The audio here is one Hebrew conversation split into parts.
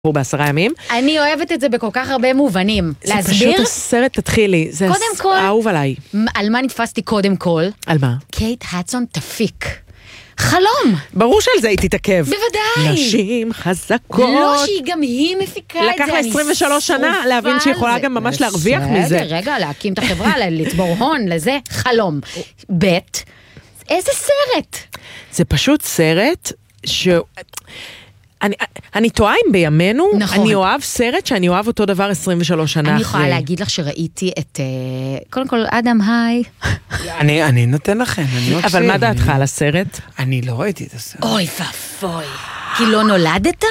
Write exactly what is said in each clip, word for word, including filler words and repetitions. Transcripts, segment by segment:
בחור בעשרה ימים. אני אוהבת את זה בכל כך הרבה מובנים. להסביר? זה פשוט הסרט, תתחילי. זה קודם כל, אהוב עליי. על מה נתפסתי קודם כל? על מה? קייט הדסון תפיק. חלום. ברור שעל זה היא תתעכב. בוודאי. נשים חזקות. לא שהיא גם היא מפיקה את זה. לקח לה עשרים ושלוש שנה להבין שהיא יכולה גם ממש להרוויח מזה. רגע, להקים את החברה, לצבור הון, לזה, חלום. בית, איזה סרט? זה פשוט סרט ש... אני, אני טועה אם בימינו, נכון. אני אוהב סרט שאני אוהב אותו דבר עשרים ושלוש שנה אחרי. אני יכולה להגיד לך שראיתי את... קודם כל, אדם, היי. אני, אני נותן לכם, אני מקשיב. אבל מה דעתך על הסרט? אני לא ראיתי את הסרט. אוי ואפוי. כי לא נולדת?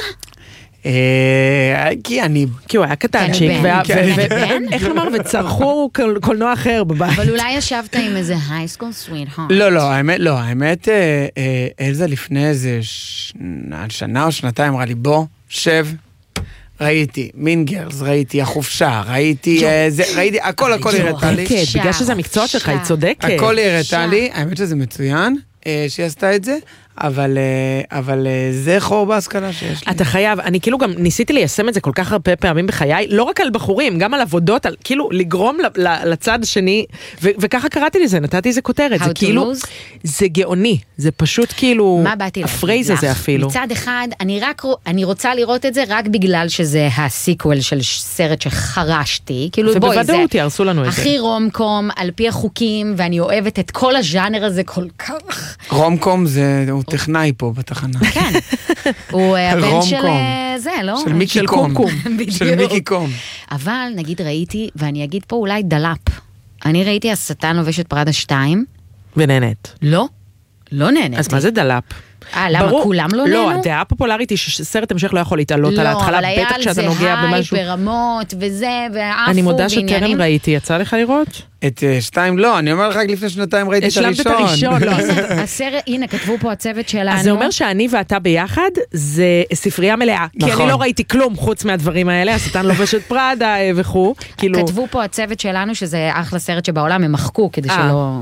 כי אני... כי הוא היה קטנצ'יק, ואיך לומר, וצרכו קולנוע אחר בבית. אבל אולי ישבת עם איזה הייסקול סוויט, הא? לא, לא, האמת, לא, האמת, אלזה לפני איזה שנה או שנתיים אמרה לי, בוא, שב, ראיתי, מין גרלס, ראיתי החופשה, ראיתי, ראיתי, הכל, הכל הראתה לי. בגלל שזה המקצוע שלך, היא צודקת. הכל הראתה לי, האמת שזה מצוין, שהיא עשתה את זה. אבל, אבל זה חור בהשכלה שיש לי. אתה חייב, אני כאילו גם ניסיתי ליישם את זה כל כך הרבה פעמים בחיי, לא רק על בחורים, גם על עבודות, על, כאילו לגרום לצד השני, ו- וככה קראתי לזה, נתתי איזה כותרת, זה כאילו, זה גאוני, זה פשוט כאילו, הפרייז הזה אפילו. מצד אחד, אני רק, אני רוצה לראות את זה רק בגלל שזה הסיקוול של סרט שחרשתי, כאילו בואי, זה ובוודאות ירסו לנו את זה. הכי רומקום, על פי החוקים, ואני אוהבת את כל הז'אנר הזה כל כך. רומקום זה... הוא טכנאי פה בתחנה. כן. הוא הבן של זה, לא? של מיקי קום. של מיקי קום. אבל נגיד ראיתי, ואני אגיד פה אולי דלאפ. אני ראיתי השטן לובשת פראדה שתיים. ונהנית. לא. לא נהנית. אז מה זה דלאפ? אה, למה כולם לא נהנו? לא, הדעה הפופולרית היא שסרט המשך לא יכול להתעלות על ההתחלה, בטח כשאתה נוגע במשהו. לא, אבל היה על זה הייפ ברמות וזה, ועפו. אני מודה שטרם ראיתי, יצא לך לראות? את שתיים לא, אני אומר לך רק לפני שנתיים ראיתי את הראשון. השלמת את הראשון, לא. הסרט, הנה, כתבו פה הצוות שלנו. אז זה אומר שאני ואתה ביחד, זה ספרייה מלאה. כי אני לא ראיתי כלום חוץ מהדברים האלה, השטן לובשת פראדה וכו'. כתבו פה הצוות שלנו שזה אחלה סרט שבעולם הם מחקו, כדי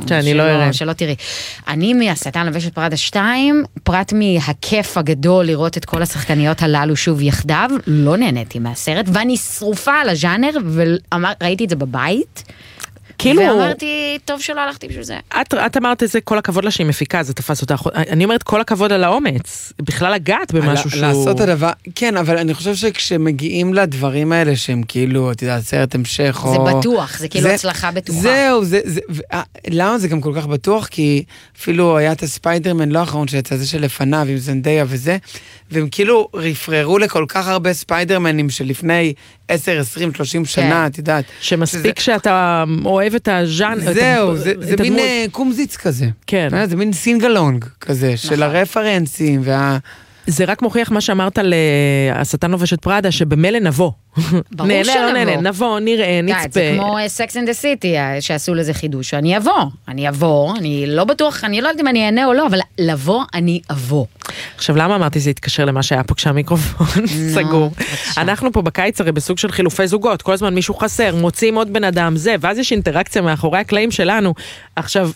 שלא תראי. אני מהשטן לובשת פראדה שתיים, פרט מהכיף הגדול לראות את כל השחקניות הללו שוב יחדיו, לא נהניתי מהסרט, ואני שרופה על הז'אנר, וראיתי את זה בבית. כאילו... ואמרתי, טוב שלא הלכתי בשביל זה. את, את אמרת את זה, כל הכבוד לה שהיא מפיקה, זה תפס אותה. אני אומרת, כל הכבוד על האומץ. בכלל הגעת במשהו שהוא... לעשות הדבר... כן, אבל אני חושב שכשמגיעים לדברים האלה, שהם כאילו, אתה יודע, סרט המשך או... זה בטוח, זה כאילו הצלחה בטוחה. זהו, זה... זה למה זה גם כל כך בטוח? כי אפילו היה את הספיידרמן, לא האחרון שיצא, זה שלפניו, עם זנדיה וזה, והם כאילו רפררו לכל כך הרבה ספיידרמנים שלפני עשר, עשרים, שלושים שנה, את יודעת. שמספיק שאתה אוהב את הז'אן... זהו, זה מין קומזיץ כזה. כן. זה מין סינגלונג כזה, של הרפרנסים וה... זה רק מוכיח מה שאמרת על השטן לובשת פראדה, שבמילא נבוא. ברור שנבוא. נבוא, נראה, נצפה. זה כמו Sex and the City, שעשו לזה חידוש. אני אבוא, אני אבוא, אני לא בטוח, אני לא יודעת אם אני אענה או לא, אבל לבוא, אני אבוא. עכשיו, למה אמרתי זה יתקשר למה שהיה פה כשהמיקרופון סגור? אנחנו פה בקיץ הרי בסוג של חילופי זוגות, כל הזמן מישהו חסר, מוצאים עוד בן אדם, זה, ואז יש אינטראקציה מאחורי הקלעים שלנו. עכשיו...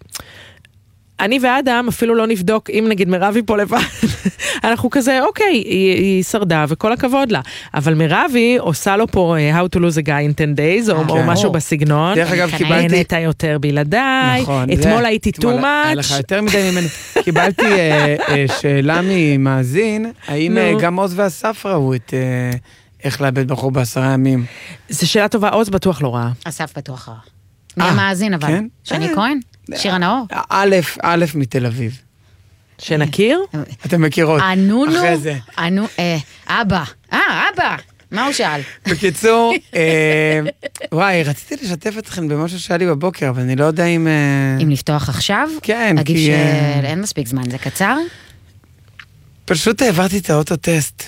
אני ואדם אפילו לא נבדוק, אם נגיד מירבי פה לבד, אנחנו כזה, אוקיי, היא, היא שרדה וכל הכבוד לה. אבל מירבי עושה לו פה How to lose a guy in ten days, או, או משהו בסגנון. דרך אגב, קיבלתי... נהנית יותר בלעדיי. נכון. אתמול הייתי too much. היה לך יותר מדי ממנו. קיבלתי שאלה ממאזין, האם גם עוז ואסף ראו את איך לאבד בחור בעשרה ימים? זו שאלה טובה, עוז בטוח לא ראה. אסף בטוח ראה. מי המאזין אבל? שני כהן? שירה נאור? א', א' מתל אביב. שנכיר? אתם מכירות. ענונו? אחרי זה. ענו, אה, אבא. אה, אבא. מה הוא שאל? בקיצור, וואי, רציתי לשתף אתכם במשהו שהיה לי בבוקר, אבל אני לא יודע אם... אם לפתוח עכשיו? כן, כי... אגיד שאין מספיק זמן, זה קצר? פשוט העברתי את האוטו-טסט.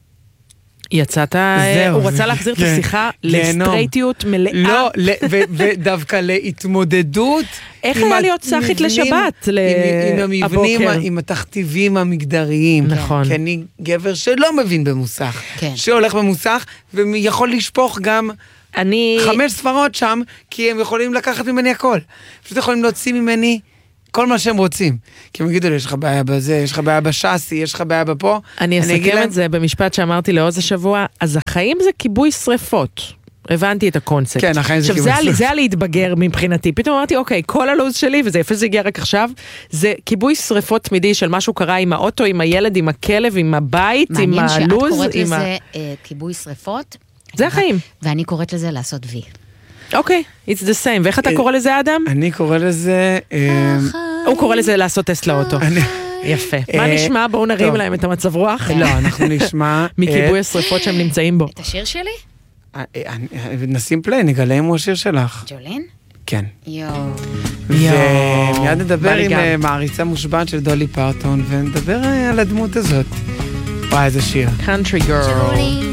יצאת, הוא רצה להחזיר את השיחה לסטרייטיות מלאה. לא, ודווקא להתמודדות. איך היה להיות סחית לשבת? עם המבנים, עם התכתיבים המגדריים. נכון. כי אני גבר שלא מבין במוסך. שהולך במוסך, ויכול לשפוך גם חמש ספרות שם, כי הם יכולים לקחת ממני הכל. פשוט יכולים להוציא ממני כל מה שהם רוצים. כי הם יגידו לי, יש לך בעיה בזה, יש לך בעיה בשאסי, יש לך בעיה בפה. אני אסכם את זה במשפט שאמרתי לעוז השבוע, אז החיים זה כיבוי שריפות. הבנתי את הקונספט. כן, החיים זה כיבוי שריפות. זה היה להתבגר מבחינתי. פתאום אמרתי, אוקיי, כל הלוז שלי, וזה יפה זה הגיע רק עכשיו, זה כיבוי שריפות תמידי של משהו קרה עם האוטו, עם הילד, עם הכלב, עם הבית, עם הלוז. מעניין שאת קוראת לזה כיבוי שריפות. זה החיים. ואני קוראת לזה לעשות וי. אוקיי, it's the same. ואיך אתה קורא לזה, אדם? אני קורא לזה... הוא קורא לזה לעשות טסט לאוטו. יפה. מה נשמע? בואו נרים להם את המצב רוח. לא, אנחנו נשמע... מכיבוי השריפות שהם נמצאים בו. את השיר שלי? נשים פליי, נגלה אם הוא השיר שלך. ג'ולין? כן. יואו. ומיד נדבר עם מעריצה מושבעת של דולי פרטון, ונדבר על הדמות הזאת. וואי, איזה שיר. Country Girl.